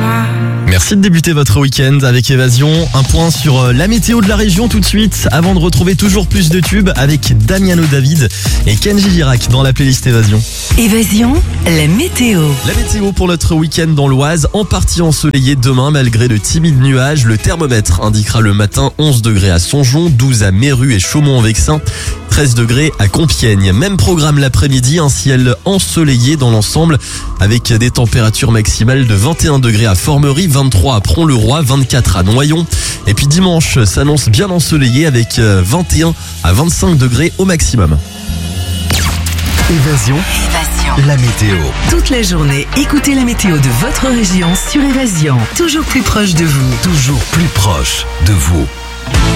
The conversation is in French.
Merci de débuter votre week-end avec Évasion. Un point sur la météo de la région tout de suite, avant de retrouver toujours plus de tubes avec Damiano David et Kenji Girac dans la playlist Évasion. Évasion, la météo. La météo pour notre week-end dans l'Oise, en partie ensoleillé demain malgré de timides nuages. Le thermomètre indiquera le matin 11 degrés à Songeon, 12 à Méru et Chaumont-en-Vexin, 13 degrés à Compiègne. Même programme l'après-midi, un ciel ensoleillé dans l'ensemble avec des températures maximales de 21 degrés à Formerie, 23 à Pront-le-Roi, 24 à Noyon. Et puis dimanche s'annonce bien ensoleillé avec 21 à 25 degrés au maximum. Évasion, la météo. Toute la journée, écoutez la météo de votre région sur Évasion. Toujours plus proche de vous. Toujours plus proche de vous.